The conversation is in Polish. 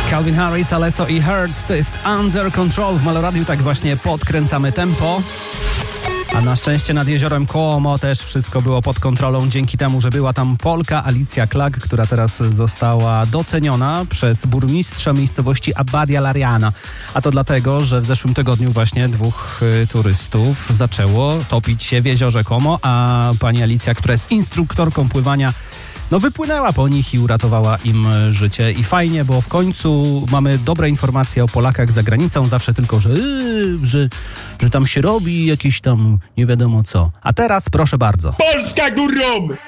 Calvin Harris, Alesso i Hertz, to jest Under Control w Meloradiu, tak właśnie podkręcamy tempo. A na szczęście nad jeziorem Como też wszystko było pod kontrolą dzięki temu, że była tam Polka Alicja Klak, która teraz została doceniona przez burmistrza miejscowości Abbadia Lariana. A to dlatego, że w zeszłym tygodniu właśnie 2 turystów zaczęło topić się w jeziorze Como, a pani Alicja, która jest instruktorką pływania, wypłynęła po nich i uratowała im życie. I fajnie, bo w końcu mamy dobre informacje o Polakach za granicą. Zawsze tylko, że tam się robi jakieś tam nie wiadomo co. A teraz proszę bardzo. Polska górą!